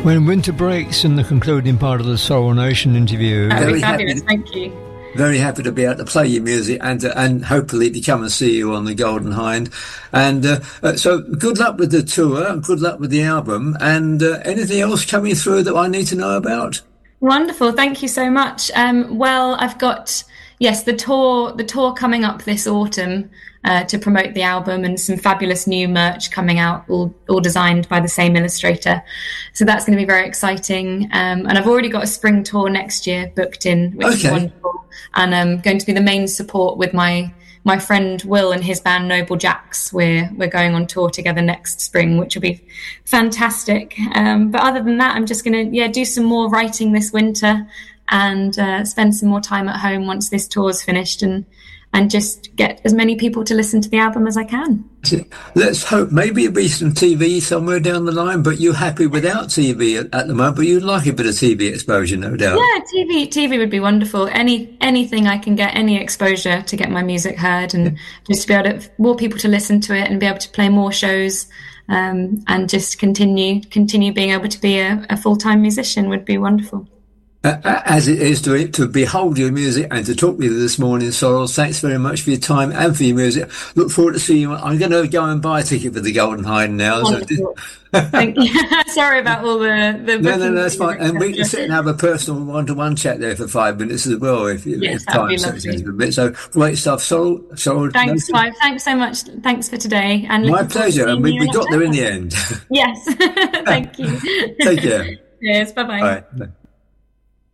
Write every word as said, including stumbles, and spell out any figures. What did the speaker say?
When winter breaks in the concluding part of the Sorrel Nation interview. That'd be fabulous, thank you. Very happy to be able to play your music and to, and hopefully to come and see you on the Golden Hind. And uh, uh, so good luck with the tour and good luck with the album. And uh, anything else coming through that I need to know about? Wonderful, thank you so much. Um, well, I've got, yes, the tour, the tour coming up this autumn uh, to promote the album, and some fabulous new merch coming out, all, all designed by the same illustrator. So that's going to be very exciting. Um, and I've already got a spring tour next year booked in, which okay. is wonderful. And I'm going to be the main support with my my friend Will and his band Noble Jacks. We're we're going on tour together next spring, which will be fantastic. Um, but other than that, I'm just going to yeah do some more writing this winter and uh, spend some more time at home once this tour's finished, and and just get as many people to listen to the album as I can. Let's hope maybe it'll be some T V somewhere down the line, but you're happy without T V at, at the moment, but you'd like a bit of T V exposure, no doubt. Yeah, T V T V would be wonderful. Any Anything I can get, any exposure to get my music heard, and just to be able to, more people to listen to it and be able to play more shows, um, and just continue continue being able to be a, a full-time musician would be wonderful. Uh, as it is to, to behold your music and to talk with you this morning, Sorrel. Thanks very much for your time and for your music. Look forward to seeing you. I'm going to go and buy a ticket for the Golden Hind now. So. Thank you. Sorry about all the the. No, no, no, that's fine. And we can sit and have a personal one-to-one chat there for five minutes as well, if, yes, if time suits a bit. So great stuff, Sorrel. Sorrel. Thanks, Clive. Thanks so much. Thanks for today. And my pleasure. And we, we got there in the end. Yes. Thank you. Take care. Yes. Bye bye. All right.